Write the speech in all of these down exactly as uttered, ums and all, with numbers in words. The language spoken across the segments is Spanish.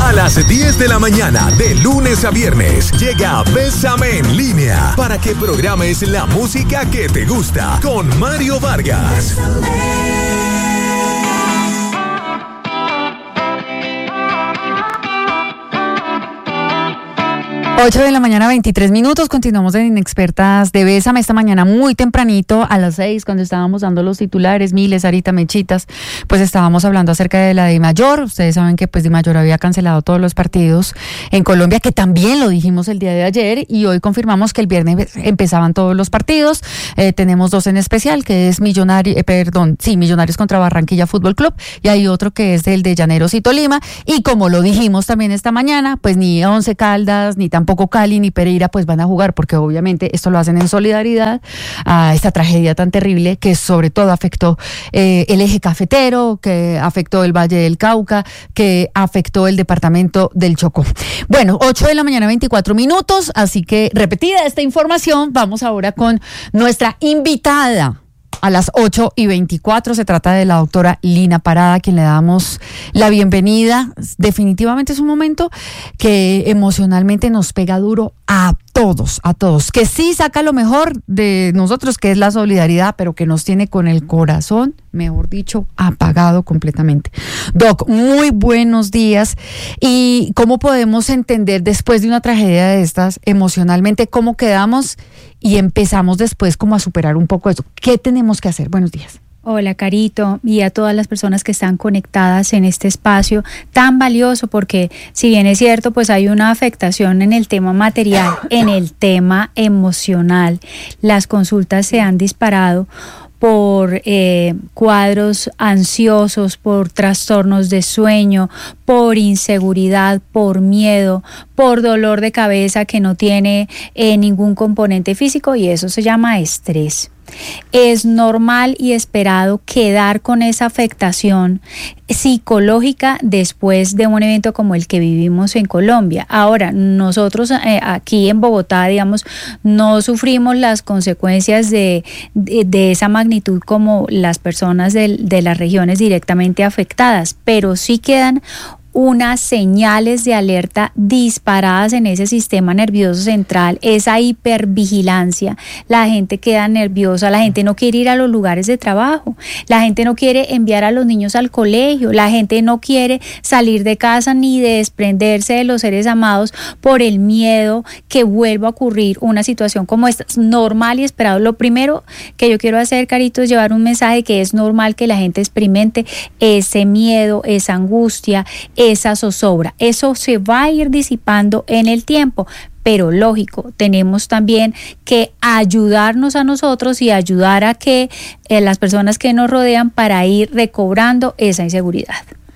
A las diez de la mañana, de lunes a viernes, llega Bésame en Línea para que programes la música que te gusta con Mario Vargas. ocho de la mañana, veintitrés minutos. Continuamos en Inexpertas de Bésame. Esta mañana muy tempranito, a las seis, cuando estábamos dando los titulares, Miles, Sarita, Mechitas, pues estábamos hablando acerca de la DIMAYOR. Ustedes saben que pues DIMAYOR había cancelado todos los partidos en Colombia, que también lo dijimos el día de ayer, y hoy confirmamos que el viernes empezaban todos los partidos. Eh, tenemos dos en especial, que es Millonarios, eh, perdón, sí, Millonarios contra Barranquilla Fútbol Club, y hay otro que es el de Llaneros y Tolima. Y como lo dijimos también esta mañana, pues ni Once Caldas, ni tampoco Tampoco Cali ni Pereira pues van a jugar, porque obviamente esto lo hacen en solidaridad a esta tragedia tan terrible que sobre todo afectó eh, el eje cafetero, que afectó el Valle del Cauca, que afectó el departamento del Chocó. Bueno, ocho de la mañana, veinticuatro minutos, así que repetida esta información, vamos ahora con nuestra invitada. A las ocho y veinticuatro se trata de la doctora Lina Parada, a quien le damos la bienvenida. Definitivamente es un momento que emocionalmente nos pega duro a todos, a todos, que sí saca lo mejor de nosotros, que es la solidaridad, pero que nos tiene con el corazón, mejor dicho, apagado completamente. Doc, muy buenos días. ¿Y cómo podemos entender después de una tragedia de estas, emocionalmente, cómo quedamos y empezamos después como a superar un poco eso? ¿Qué tenemos que hacer? Buenos días. Hola, Carito, y a todas las personas que están conectadas en este espacio tan valioso, porque si bien es cierto, pues hay una afectación en el tema material, en el tema emocional. Las consultas se han disparado por eh, cuadros ansiosos, por trastornos de sueño, por inseguridad, por miedo, por dolor de cabeza que no tiene eh, ningún componente físico, y eso se llama estrés. Es normal y esperado quedar con esa afectación psicológica después de un evento como el que vivimos en Colombia. Ahora, nosotros eh, aquí en Bogotá, digamos, no sufrimos las consecuencias de, de, de esa magnitud como las personas de, de las regiones directamente afectadas, pero sí quedan unas señales de alerta disparadas en ese sistema nervioso central, esa hipervigilancia. La gente queda nerviosa, la gente no quiere ir a los lugares de trabajo, la gente no quiere enviar a los niños al colegio, la gente no quiere salir de casa ni de desprenderse de los seres amados por el miedo que vuelva a ocurrir una situación como esta. Es normal y esperado. Lo primero que yo quiero hacer, Carito, es llevar un mensaje que es normal que la gente experimente ese miedo, esa angustia, esa zozobra. Eso se va a ir disipando en el tiempo, pero lógico, tenemos también que ayudarnos a nosotros y ayudar a que eh, las personas que nos rodean para ir recobrando esa inseguridad.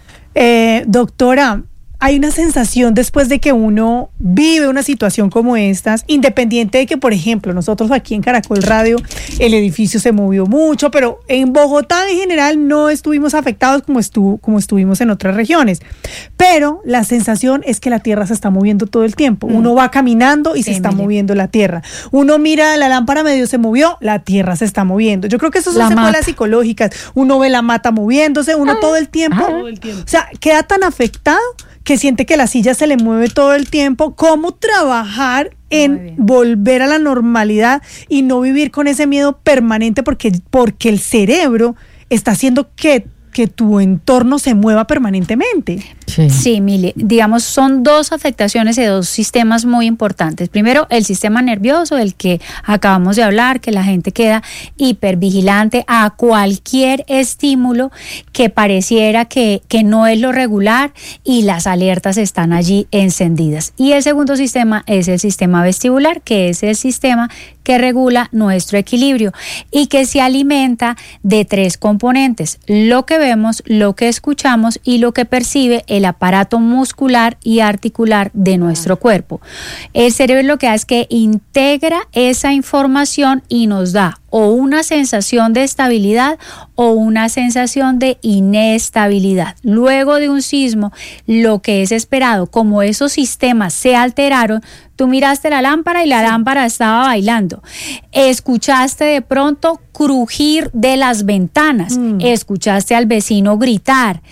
Eh, doctora, hay una sensación después de que uno vive una situación como estas, independiente de que, por ejemplo, nosotros aquí en Caracol Radio, el edificio se movió mucho, pero en Bogotá en general no estuvimos afectados como, estuvo, como estuvimos en otras regiones. Pero la sensación es que la tierra se está moviendo todo el tiempo. Uno va caminando y sí, se está Emilia. moviendo la tierra. Uno mira la lámpara, medio se movió, la tierra se está moviendo. Yo creo que eso son secuelas psicológicas. Uno ve la mata moviéndose, uno ah, todo el tiempo. Ah, todo el tiempo. O sea, queda tan afectado que siente que la silla se le mueve todo el tiempo. ¿Cómo trabajar en volver a la normalidad y no vivir con ese miedo permanente? Porque, porque el cerebro está haciendo que, que tu entorno se mueva permanentemente. Sí, sí, Mili, digamos, son dos afectaciones de dos sistemas muy importantes. Primero, el sistema nervioso, del que acabamos de hablar, que la gente queda hipervigilante a cualquier estímulo que pareciera que, que no es lo regular, y las alertas están allí encendidas. Y el segundo sistema es el sistema vestibular, que es el sistema que regula nuestro equilibrio y que se alimenta de tres componentes: lo que vemos, lo que escuchamos y lo que percibe el aparato muscular y articular de nuestro cuerpo. El cerebro lo que hace es que integra esa información y nos da o una sensación de estabilidad o una sensación de inestabilidad. Luego de un sismo, lo que es esperado, como esos sistemas se alteraron, tú miraste la lámpara y la sí. lámpara estaba bailando. Escuchaste de pronto crujir de las ventanas, mm. escuchaste al vecino gritar,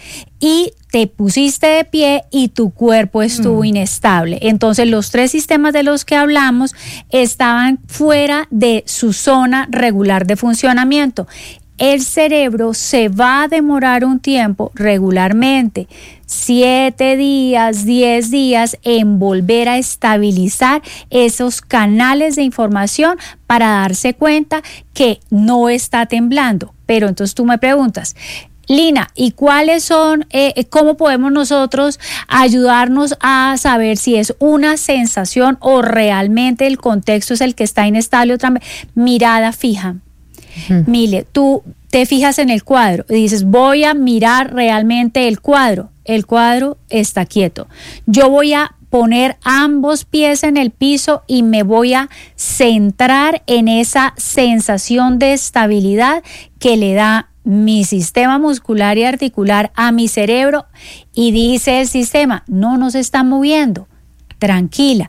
y te pusiste de pie y tu cuerpo estuvo mm. inestable. Entonces los tres sistemas de los que hablamos estaban fuera de su zona regular de funcionamiento. El cerebro se va a demorar un tiempo regularmente, siete días, diez días, en volver a estabilizar esos canales de información para darse cuenta que no está temblando. Pero entonces tú me preguntas, Lina, ¿y cuáles son, eh, cómo podemos nosotros ayudarnos a saber si es una sensación o realmente el contexto es el que está inestable? Otra vez, mirada fija. Uh-huh. Mire, tú te fijas en el cuadro y dices, voy a mirar realmente el cuadro. El cuadro está quieto. Yo voy a poner ambos pies en el piso y me voy a centrar en esa sensación de estabilidad que le da mi sistema muscular y articular a mi cerebro, y dice el sistema, no nos está moviendo, tranquila.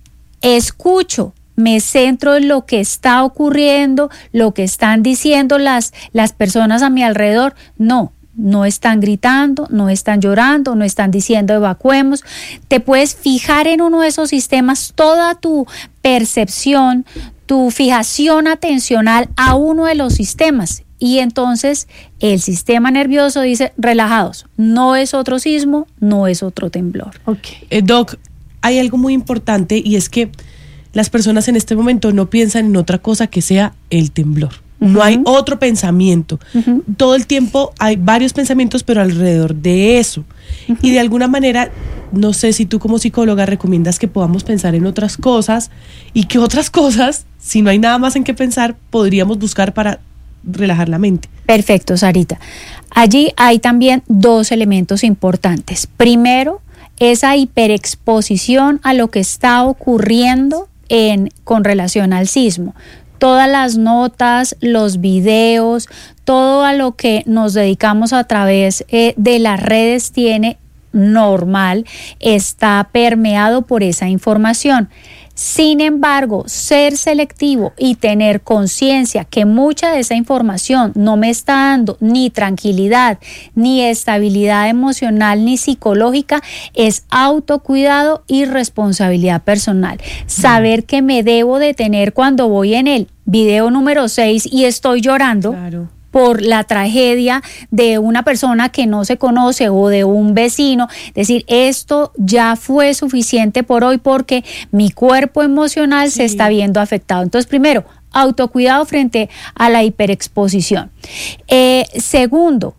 Escucho, me centro en lo que está ocurriendo, lo que están diciendo las, las personas a mi alrededor. No, no están gritando, no están llorando, no están diciendo evacuemos. Te puedes fijar en uno de esos sistemas, toda tu percepción, tu fijación atencional a uno de los sistemas. Y entonces el sistema nervioso dice, relajados, no es otro sismo, no es otro temblor. Okay. Eh, Doc, hay algo muy importante y es que las personas en este momento no piensan en otra cosa que sea el temblor. Uh-huh. No hay otro pensamiento. Uh-huh. Todo el tiempo hay varios pensamientos, pero alrededor de eso. Uh-huh. Y de alguna manera, no sé si tú como psicóloga recomiendas que podamos pensar en otras cosas y que otras cosas, si no hay nada más en qué pensar, podríamos buscar para relajar la mente. Perfecto, Sarita. Allí hay también dos elementos importantes. Primero, esa hiperexposición a lo que está ocurriendo en, con relación al sismo. Todas las notas, los videos, todo a lo que nos dedicamos a través eh, de las redes tiene normal, está permeado por esa información. Sin embargo, ser selectivo y tener conciencia que mucha de esa información no me está dando ni tranquilidad, ni estabilidad emocional, ni psicológica, es autocuidado y responsabilidad personal. Saber que me debo detener cuando voy en el video número seis y estoy llorando. Claro. Por la tragedia de una persona que no se conoce o de un vecino, decir, esto ya fue suficiente por hoy porque mi cuerpo emocional sí. se está viendo afectado. Entonces, primero, autocuidado frente a la hiperexposición. Eh, segundo,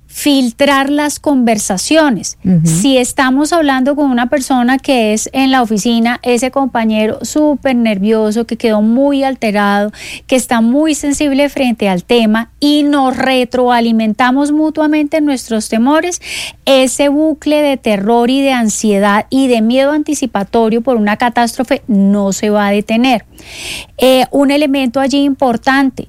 filtrar las conversaciones. Uh-huh. Si estamos hablando con una persona que es en la oficina, ese compañero súper nervioso, que quedó muy alterado, que está muy sensible frente al tema y nos retroalimentamos mutuamente nuestros temores, ese bucle de terror y de ansiedad y de miedo anticipatorio por una catástrofe no se va a detener. Eh, un elemento allí importante,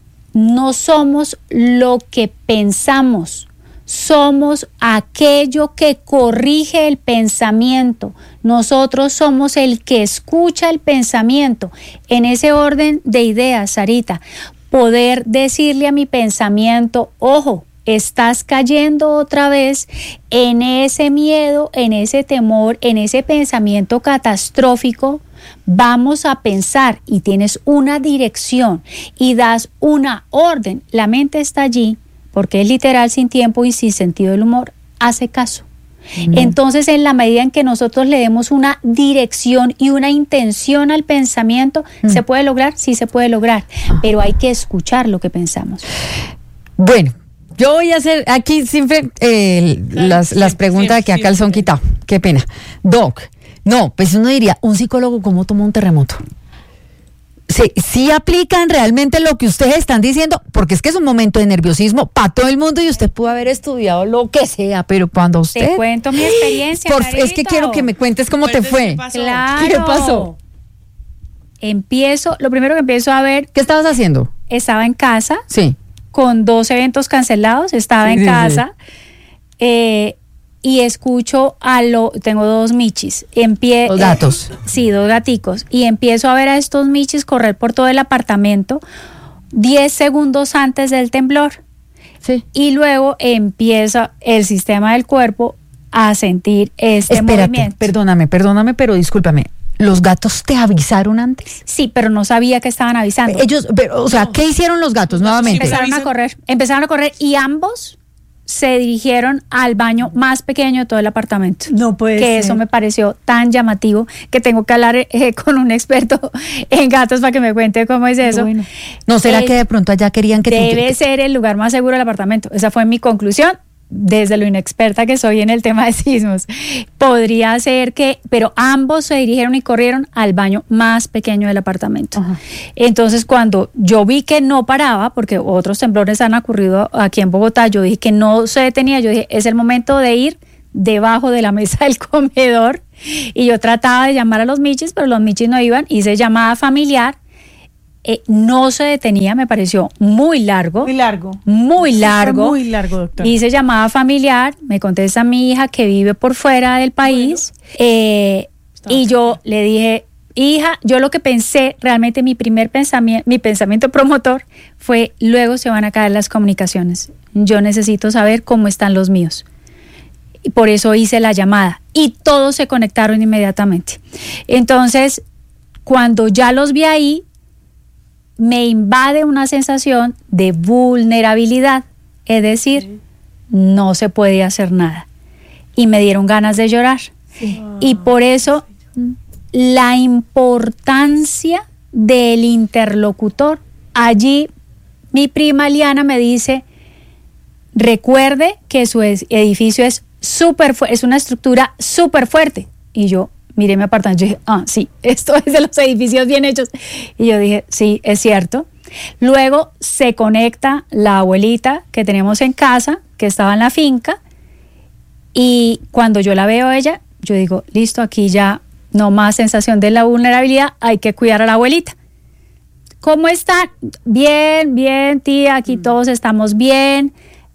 no somos lo que pensamos, somos aquello que corrige el pensamiento. Nosotros somos el que escucha el pensamiento. En ese orden de ideas, Sarita, poder decirle a mi pensamiento, ojo, estás cayendo otra vez en ese miedo, en ese temor, en ese pensamiento catastrófico. Vamos a pensar, y tienes una dirección y das una orden. La mente está allí porque es literal, sin tiempo y sin sentido del humor, hace caso. Mm. Entonces, en la medida en que nosotros le demos una dirección y una intención al pensamiento, mm. ¿se puede lograr? Sí, se puede lograr, ah. pero hay que escuchar lo que pensamos. Bueno, yo voy a hacer aquí siempre eh, las, las preguntas aquí a calzón quitado. Qué pena. Doc, no, pues uno diría, un psicólogo, ¿cómo toma un terremoto? Sí, sí aplican realmente lo que ustedes están diciendo, porque es que es un momento de nerviosismo para todo el mundo y usted pudo haber estudiado lo que sea, pero cuando usted... Te cuento mi experiencia, por, es que quiero que me cuentes cómo te fue. ¿Qué pasó? Claro. ¿Qué pasó? Empiezo, lo primero que empiezo a ver... ¿Qué estabas haciendo? Estaba en casa. Sí. Con dos eventos cancelados, estaba sí, en sí, casa. Sí. Eh, y escucho a lo, tengo dos michis, empie, dos gatos, eh, sí, dos gaticos, y empiezo a ver a estos michis correr por todo el apartamento diez segundos antes del temblor. Sí. Y luego empieza el sistema del cuerpo a sentir este Espérate, movimiento. perdóname, perdóname, pero discúlpame. ¿Los gatos te avisaron antes? Sí, pero no sabía que estaban avisando. Ellos, pero, o sea, ¿qué hicieron los gatos nuevamente? Empezaron a avisan. correr, empezaron a correr y ambos se dirigieron al baño más pequeño de todo el apartamento. No puede que ser. eso me pareció tan llamativo que tengo que hablar eh, con un experto en gatos para que me cuente cómo es eso. Bueno. ¿No será Eh, que de pronto allá querían que Debe te... ser el lugar más seguro del apartamento. Esa fue mi conclusión. Desde lo inexperta que soy en el tema de sismos, podría ser que, pero ambos se dirigieron y corrieron al baño más pequeño del apartamento. Ajá. Entonces, cuando yo vi que no paraba, porque otros temblores han ocurrido aquí en Bogotá, yo dije que no se detenía, yo dije, es el momento de ir debajo de la mesa del comedor, y yo trataba de llamar a los michis, pero los michis no iban, hice llamada familiar. Eh, no se detenía, me pareció muy largo. Muy largo. Muy Sí, fue largo. muy largo, doctora. Hice llamada familiar, me contesta mi hija que vive por fuera del país, eh, y yo le dije, hija, yo lo que pensé, realmente mi primer pensamiento, mi pensamiento promotor fue, luego se van a caer las comunicaciones. Yo necesito saber cómo están los míos. Y por eso hice la llamada. Y todos se conectaron inmediatamente. Entonces, cuando ya los vi ahí, me invade una sensación de vulnerabilidad, es decir, sí. no se puede hacer nada. Y me dieron ganas de llorar. Sí. Y por eso la importancia del interlocutor. Allí mi prima Liana me dice, recuerde que su edificio es súper fu- es una estructura súper fuerte. Y yo miré mi apartamento y dije, ah, sí, esto es de los edificios bien hechos. Y yo dije, sí, es cierto. Luego se conecta la abuelita que tenemos en casa, que estaba en la finca, y cuando yo la veo a ella, yo digo, listo, aquí ya no más sensación de la vulnerabilidad, hay que cuidar a la abuelita. ¿Cómo están? Bien, bien, tía, aquí mm. todos estamos bien.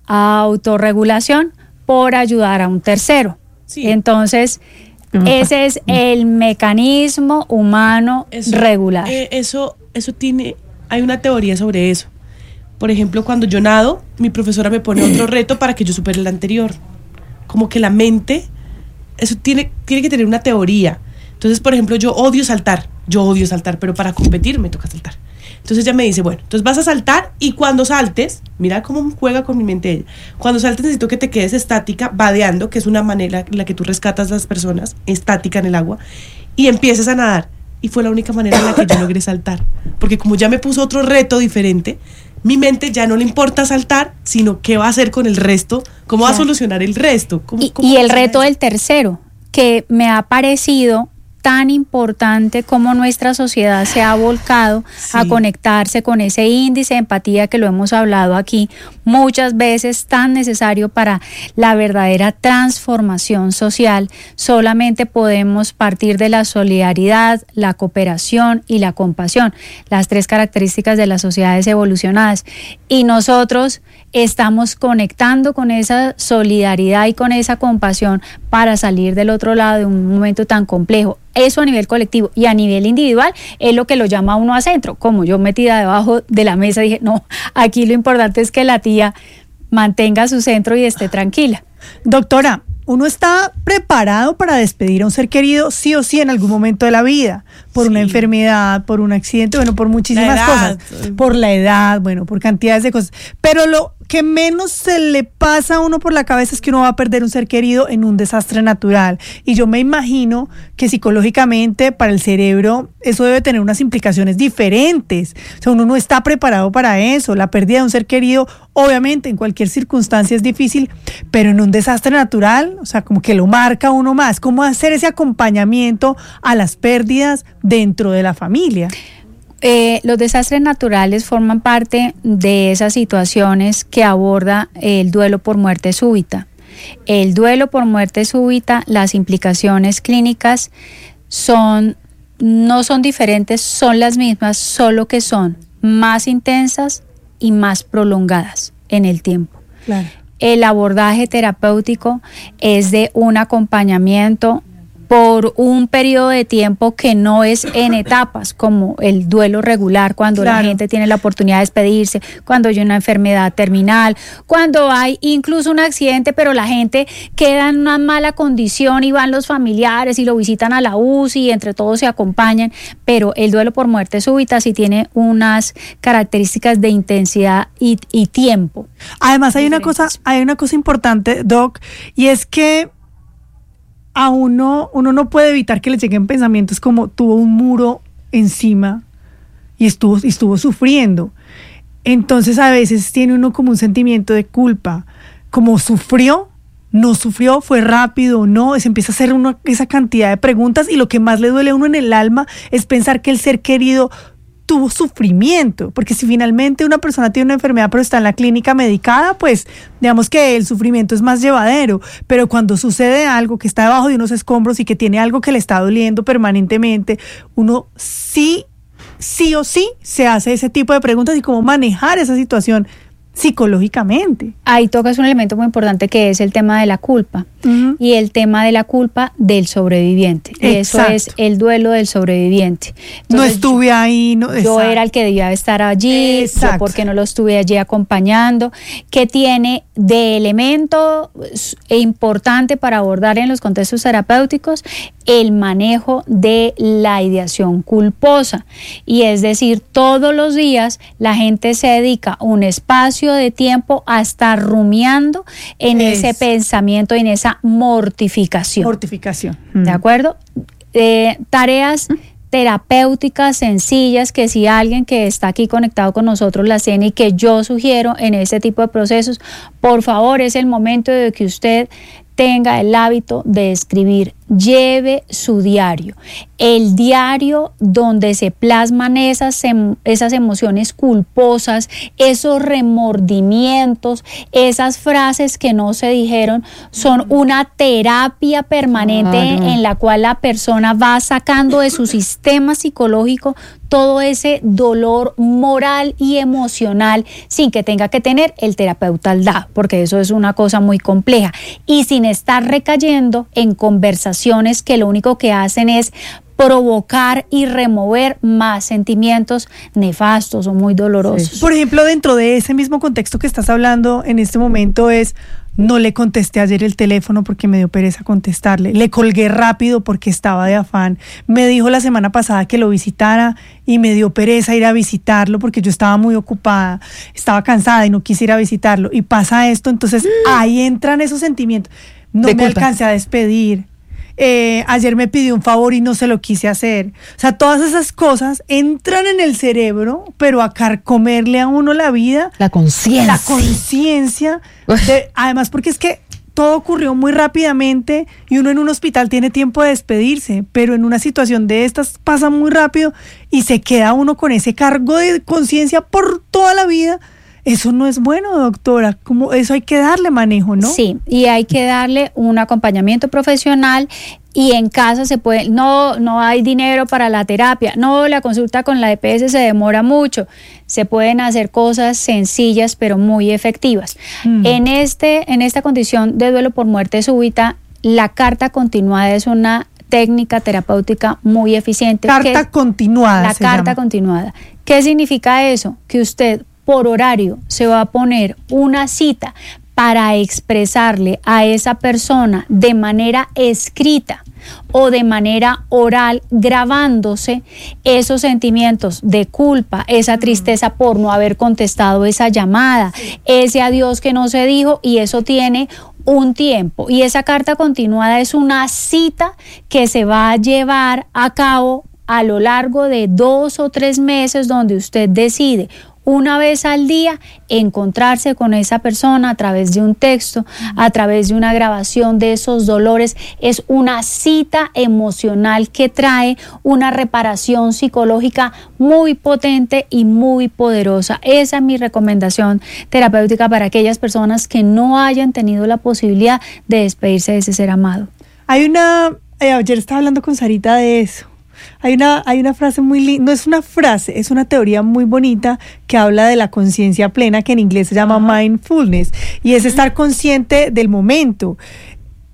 Autorregulación por ayudar a un tercero. Sí. Entonces, ese es el mecanismo humano eso, regular. Eh, eso, eso tiene, hay una teoría sobre eso. Por ejemplo, cuando yo nado, mi profesora me pone otro reto para que yo supere el anterior. Como que la mente, eso tiene, tiene que tener una teoría. Entonces, por ejemplo, yo odio saltar, yo odio saltar, pero para competir me toca saltar. Entonces ella me dice, bueno, entonces vas a saltar y cuando saltes, mira cómo juega con mi mente ella, cuando saltes necesito que te quedes estática, vadeando, que es una manera en la que tú rescatas a las personas, estática en el agua, y empieces a nadar. Y fue la única manera en la que yo logré saltar, porque como ya me puso otro reto diferente, mi mente ya no le importa saltar, sino qué va a hacer con el resto, cómo claro. va a solucionar el resto. ¿Cómo, y, cómo y el reto eso? del tercero, que me ha parecido tan importante como nuestra sociedad se ha volcado sí. a conectarse con ese índice de empatía que lo hemos hablado aquí muchas veces, tan necesario para la verdadera transformación social. Solamente podemos partir de la solidaridad, la cooperación y la compasión, las tres características de las sociedades evolucionadas. Y nosotros estamos conectando con esa solidaridad y con esa compasión para salir del otro lado de un momento tan complejo. Eso a nivel colectivo, y a nivel individual es lo que lo llama a uno a centro. Como yo metida debajo de la mesa dije, no, aquí lo importante es que la tía mantenga su centro y esté tranquila. Doctora, uno está preparado para despedir a un ser querido sí o sí en algún momento de la vida, por sí. una enfermedad, por un accidente, bueno, por muchísimas cosas, por la edad, bueno, por cantidades de cosas, pero lo que menos se le pasa a uno por la cabeza es que uno va a perder un ser querido en un desastre natural, y yo me imagino que psicológicamente para el cerebro eso debe tener unas implicaciones diferentes. O sea, uno no está preparado para eso. La pérdida de un ser querido obviamente en cualquier circunstancia es difícil, pero en un desastre natural, o sea, como que lo marca uno más. ¿Cómo hacer ese acompañamiento a las pérdidas dentro de la familia? Eh, los desastres naturales forman parte de esas situaciones que aborda el duelo por muerte súbita. El duelo por muerte súbita, las implicaciones clínicas son, no son diferentes, son las mismas, solo que son más intensas y más prolongadas en el tiempo. Claro. El abordaje terapéutico es de un acompañamiento por un periodo de tiempo que no es en etapas, como el duelo regular, cuando claro. la gente tiene la oportunidad de despedirse, cuando hay una enfermedad terminal, cuando hay incluso un accidente, pero la gente queda en una mala condición y van los familiares y lo visitan a la U C I y entre todos se acompañan, pero el duelo por muerte súbita sí tiene unas características de intensidad y, y tiempo. Además hay una cosa, hay una cosa importante, Doc, y es que a uno, uno no puede evitar que le lleguen pensamientos como tuvo un muro encima y estuvo, y estuvo sufriendo. Entonces a veces tiene uno como un sentimiento de culpa, como sufrió, no sufrió, fue rápido, no, se empieza a hacer uno esa cantidad de preguntas y lo que más le duele a uno en el alma es pensar que el ser querido tuvo sufrimiento, porque si finalmente una persona tiene una enfermedad pero está en la clínica medicada, pues digamos que el sufrimiento es más llevadero, pero cuando sucede algo que está debajo de unos escombros y que tiene algo que le está doliendo permanentemente, uno sí, sí o sí se hace ese tipo de preguntas y cómo manejar esa situación psicológicamente. Ahí tocas un elemento muy importante que es el tema de la culpa uh-huh. y el tema de la culpa del sobreviviente. Y eso es el duelo del sobreviviente. Entonces, no estuve yo, ahí. No, yo era el que debía estar allí, yo porque no lo estuve allí acompañando, que tiene de elemento importante para abordar en los contextos terapéuticos el manejo de la ideación culposa. Y es decir, todos los días la gente se dedica un espacio de tiempo a estar rumiando en es. ese pensamiento, en esa mortificación. Mortificación. ¿De acuerdo? Eh, tareas terapéuticas sencillas que si alguien que está aquí conectado con nosotros las tiene y que yo sugiero en este tipo de procesos, por favor, es el momento de que usted tenga el hábito de escribir. Lleve su diario, el diario donde se plasman esas, em, esas emociones culposas, esos remordimientos, esas frases que no se dijeron, son una terapia permanente claro. en la cual la persona va sacando de su sistema psicológico todo ese dolor moral y emocional sin que tenga que tener el terapeuta al lado, porque eso es una cosa muy compleja, y sin estar recayendo en conversaciones que lo único que hacen es provocar y remover más sentimientos nefastos o muy dolorosos. Sí. Por ejemplo, dentro de ese mismo contexto que estás hablando en este momento es: no le contesté ayer el teléfono porque me dio pereza contestarle, le colgué rápido porque estaba de afán, me dijo la semana pasada que lo visitara y me dio pereza ir a visitarlo porque yo estaba muy ocupada, estaba cansada y no quise ir a visitarlo, y pasa esto, entonces mm. ahí entran esos sentimientos. No de me culpa. Alcancé a despedir. Eh, ayer me pidió un favor y no se lo quise hacer. O sea, todas esas cosas entran en el cerebro, pero a carcomerle a uno la vida. La conciencia. La conciencia. Además, porque es que todo ocurrió muy rápidamente y uno en un hospital tiene tiempo de despedirse, pero en una situación de estas pasa muy rápido y se queda uno con ese cargo de conciencia por toda la vida. Eso no es bueno, doctora, como eso hay que darle manejo, ¿no? Sí, y hay que darle un acompañamiento profesional, y en casa se puede, no, no hay dinero para la terapia, no, la consulta con la E P S se demora mucho, se pueden hacer cosas sencillas pero muy efectivas. Mm. En este, en esta condición de duelo por muerte súbita, la carta continuada es una técnica terapéutica muy eficiente. Carta que, continuada. La carta llama. continuada. ¿Qué significa eso? Que usted por horario se va a poner una cita para expresarle a esa persona de manera escrita o de manera oral, grabándose esos sentimientos de culpa, esa tristeza por no haber contestado esa llamada, ese adiós que no se dijo, y eso tiene un tiempo. Y esa carta continuada es una cita que se va a llevar a cabo a lo largo de dos o tres meses, donde usted decide una vez al día encontrarse con esa persona a través de un texto, a través de una grabación de esos dolores. Es una cita emocional que trae una reparación psicológica muy potente y muy poderosa. Esa es mi recomendación terapéutica para aquellas personas que no hayan tenido la posibilidad de despedirse de ese ser amado. Hay una, eh, ayer estaba hablando con Sarita de eso. Hay una, hay una frase muy linda, no es una frase, es una teoría muy bonita que habla de la conciencia plena, que en inglés se llama mindfulness, y es estar consciente del momento.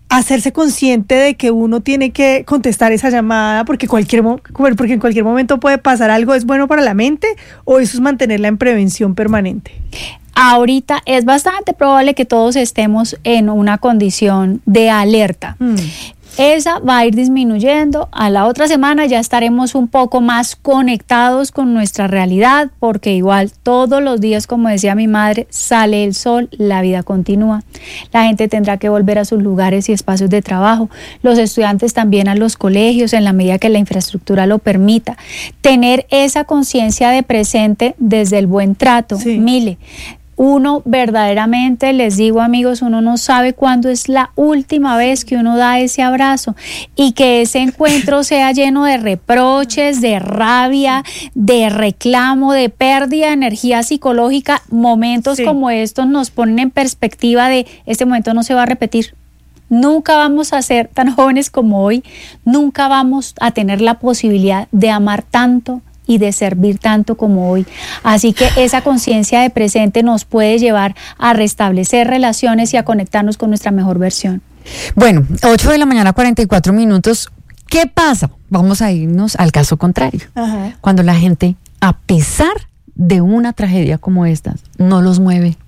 hacerse consciente de que uno tiene que contestar esa llamada porque cualquier mo- porque en cualquier momento puede pasar algo, ¿es bueno para la mente o eso es mantenerla en prevención permanente? Ahorita es bastante probable que todos estemos en una condición de alerta. Mm. Esa va a ir disminuyendo. A la otra semana ya estaremos un poco más conectados con nuestra realidad, porque igual todos los días, como decía mi madre, sale el sol, la vida continúa. La gente tendrá que volver a sus lugares y espacios de trabajo. Los estudiantes también a los colegios, en la medida que la infraestructura lo permita. Tener esa conciencia de presente desde el buen trato. Sí. Mire, uno verdaderamente, les digo amigos, uno no sabe cuándo es la última vez que uno da ese abrazo y que ese encuentro sea lleno de reproches, de rabia, de reclamo, de pérdida de energía psicológica. Momentos sí. como estos nos ponen en perspectiva de este momento no se va a repetir. Nunca vamos a ser tan jóvenes como hoy, nunca vamos a tener la posibilidad de amar tanto y de servir tanto como hoy. Así que esa conciencia de presente nos puede llevar a restablecer relaciones y a conectarnos con nuestra mejor versión. Bueno, ocho de la mañana, cuarenta y cuatro minutos. ¿Qué pasa? Vamos a irnos al caso contrario. Ajá. Cuando la gente, a pesar de una tragedia como esta, no los mueve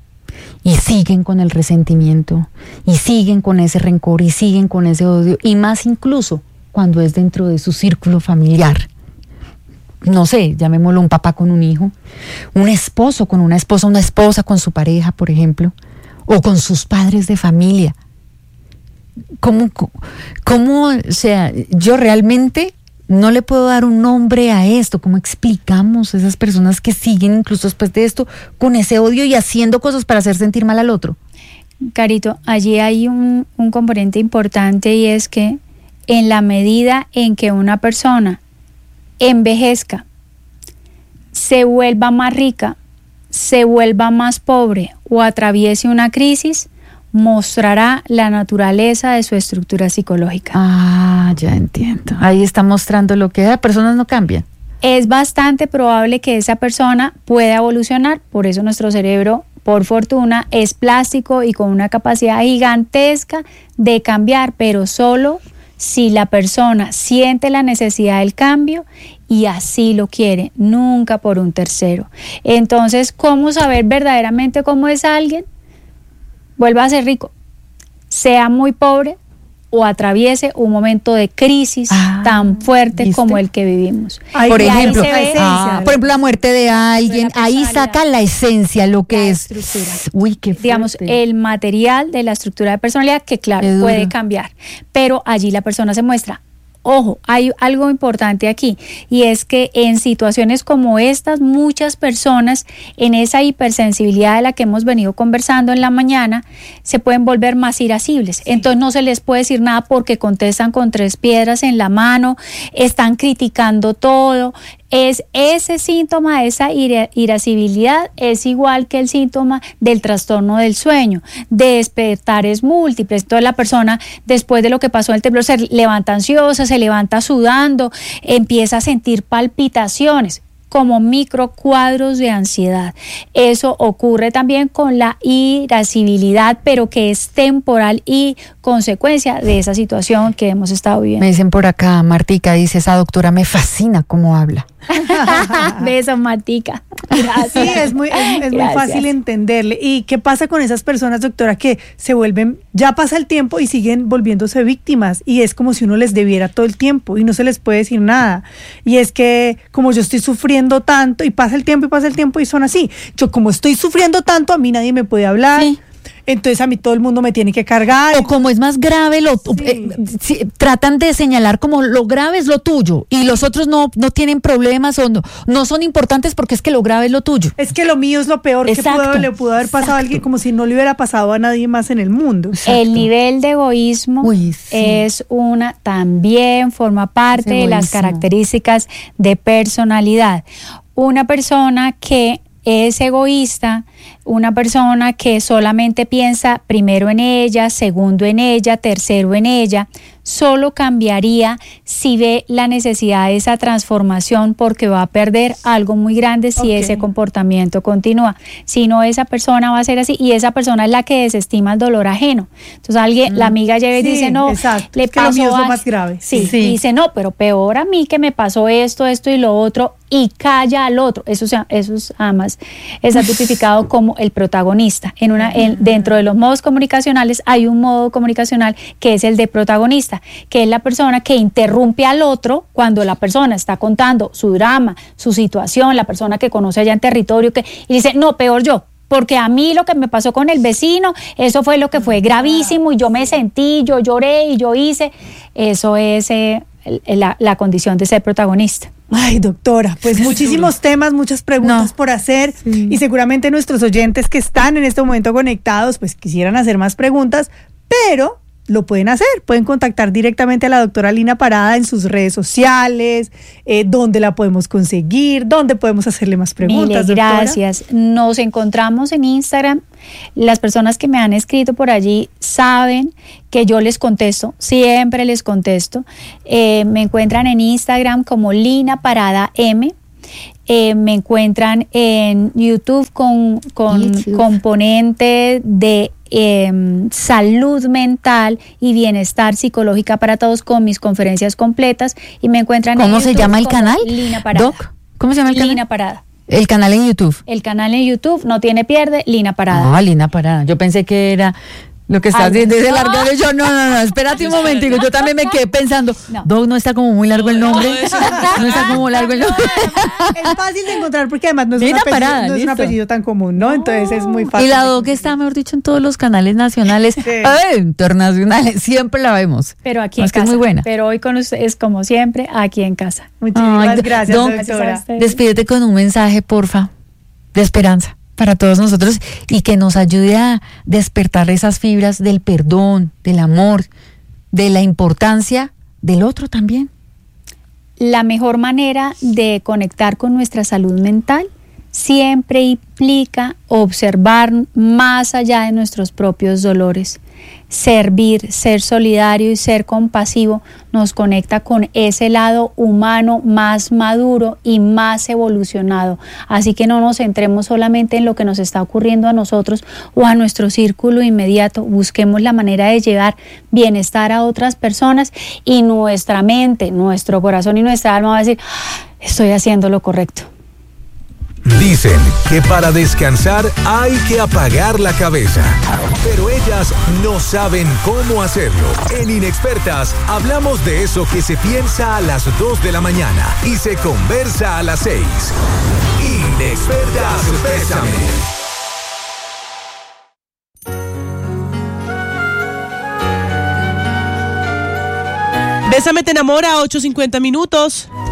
y siguen con el resentimiento y siguen con ese rencor y siguen con ese odio, y más incluso cuando es dentro de su círculo familiar. No sé, llamémoslo un papá con un hijo, un esposo con una esposa, una esposa con su pareja, por ejemplo, o con sus padres de familia. ¿Cómo, cómo, o sea, yo realmente no le puedo dar un nombre a esto? ¿Cómo explicamos a esas personas que siguen incluso después de esto con ese odio y haciendo cosas para hacer sentir mal al otro? Carito, allí hay un, un componente importante, y es que en la medida en que una persona envejezca, se vuelva más rica, se vuelva más pobre o atraviese una crisis, mostrará la naturaleza de su estructura psicológica. Ah, ya entiendo. Ahí está mostrando lo que las personas no cambian. Es bastante probable que esa persona pueda evolucionar, por eso nuestro cerebro, por fortuna, es plástico y con una capacidad gigantesca de cambiar, pero solo si la persona siente la necesidad del cambio y así lo quiere, nunca por un tercero. Entonces, ¿cómo saber verdaderamente cómo es alguien? Vuelva a ser rico, sea muy pobre o atraviese un momento de crisis ah, tan fuerte ¿viste? Como el que vivimos. Ay, por ejemplo, ve, ah, por ejemplo, la muerte de alguien, de ahí saca la esencia, lo que la es estructura. Uy, qué fuerte. Digamos, el material de la estructura de personalidad, que claro, puede cambiar, pero allí la persona se muestra. Ojo, hay algo importante aquí, y es que en situaciones como estas, muchas personas en esa hipersensibilidad de la que hemos venido conversando en la mañana, se pueden volver más irascibles. Sí. Entonces no se les puede decir nada porque contestan con tres piedras en la mano, están criticando todo. Es ese síntoma, esa ira, irascibilidad, es igual que el síntoma del trastorno del sueño, de despertares múltiples. Entonces la persona, después de lo que pasó en el temblor, se levanta ansiosa, se levanta sudando, empieza a sentir palpitaciones, como microcuadros de ansiedad. Eso ocurre también con la irascibilidad, pero que es temporal y consecuencia de esa situación que hemos estado viviendo. Me dicen por acá, Martica, dice, esa doctora me fascina cómo habla. Besos, Martica. Gracias. Sí, es muy, es, es muy fácil entenderle. ¿Y qué pasa con esas personas, doctora, que se vuelven, ya pasa el tiempo y siguen volviéndose víctimas? Y es como si uno les debiera todo el tiempo y no se les puede decir nada. Y es que como yo estoy sufriendo tanto y pasa el tiempo y pasa el tiempo y son así. Yo como estoy sufriendo tanto, a mí nadie me puede hablar. Sí. Entonces a mí todo el mundo me tiene que cargar. O como es más grave, lo, sí. eh, si, tratan de señalar como lo grave es lo tuyo y los otros no, no tienen problemas o no, no son importantes porque es que lo grave es lo tuyo. Es que lo mío es lo peor. Exacto. Que pudo, le pudo haber pasado Exacto. a alguien, como si no le hubiera pasado a nadie más en el mundo. Exacto. El nivel de egoísmo Uy, sí. es una, también forma parte de las características de personalidad. Una persona que es egoísta, una persona que solamente piensa primero en ella, segundo en ella, tercero en ella, solo cambiaría si ve la necesidad de esa transformación, porque va a perder algo muy grande si okay. ese comportamiento continúa. Si no, esa persona va a ser así, y esa persona es la que desestima el dolor ajeno. Entonces alguien, mm. la amiga llega y sí, dice, no, exacto. le es que pasó lo mío a... es más grave. Sí, sí. Y dice, no, pero peor a mí que me pasó esto, esto y lo otro, y calla al otro. Eso, eso es, además está tipificado como el protagonista. En una, en, dentro de los modos comunicacionales hay un modo comunicacional que es el de protagonista, que es la persona que interrumpe al otro cuando la persona está contando su drama, su situación, la persona que conoce allá en territorio, que, y dice, no, peor yo, porque a mí lo que me pasó con el vecino, eso fue lo que fue gravísimo, y yo me sentí, yo lloré y yo hice. Eso es eh, la, la condición de ser protagonista. Ay, doctora, pues muchísimos temas, muchas preguntas no. por hacer, sí. y seguramente nuestros oyentes que están en este momento conectados, pues quisieran hacer más preguntas, pero lo pueden hacer, pueden contactar directamente a la doctora Lina Parada en sus redes sociales, eh, dónde la podemos conseguir, dónde podemos hacerle más preguntas. Mil gracias. Nos encontramos en Instagram. Las personas que me han escrito por allí saben que yo les contesto, siempre les contesto. Eh, me encuentran en Instagram como Lina Parada M. Eh, me encuentran en YouTube con, con YouTube. componente de eh, salud mental y bienestar psicológica para todos, con mis conferencias completas, y me encuentran ¿Cómo en YouTube se llama el canal? Lina Parada. Doc, ¿cómo se llama el canal? Lina Parada. El canal en YouTube. El canal en YouTube no tiene pierde, Lina Parada. Ah, Lina Parada. Yo pensé que era lo que estás diciendo, ese largo. Yo, no, no, no, espérate un momentico. Yo también me quedé pensando, no. Doc, ¿no está como muy largo el nombre? No está como largo el nombre. Es fácil de encontrar porque además no es, un apellido, Parada, no es un apellido tan común, ¿no? Entonces es muy fácil. Y la Doc está, mejor dicho, en todos los canales nacionales, sí. eh, internacionales, siempre la vemos. Pero aquí en es casa. Que es muy buena. Pero hoy con ustedes, como siempre, aquí en casa. Muchísimas Ay, gracias, Doc, doctora. Despídete con un mensaje, porfa, de esperanza para todos nosotros, y que nos ayude a despertar esas fibras del perdón, del amor, de la importancia del otro también. La mejor manera de conectar con nuestra salud mental siempre implica observar más allá de nuestros propios dolores. Servir, ser solidario y ser compasivo nos conecta con ese lado humano más maduro y más evolucionado. Así que no nos centremos solamente en lo que nos está ocurriendo a nosotros o a nuestro círculo inmediato. Busquemos la manera de llevar bienestar a otras personas, y nuestra mente, nuestro corazón y nuestra alma va a decir, estoy haciendo lo correcto. Dicen que para descansar hay que apagar la cabeza, pero ellas no saben cómo hacerlo. En Inexpertas hablamos de eso que se piensa a las dos de la mañana y se conversa a las seis. Inexpertas, bésame. Bésame te enamora, ocho cincuenta minutos.